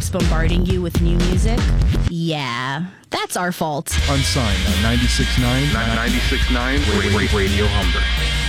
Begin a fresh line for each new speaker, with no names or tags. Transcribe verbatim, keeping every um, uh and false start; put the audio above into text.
keeps bombarding you with new music? Yeah, that's our fault.
Unsigned on ninety-six point nine
ninety-six point nine Radio Humber.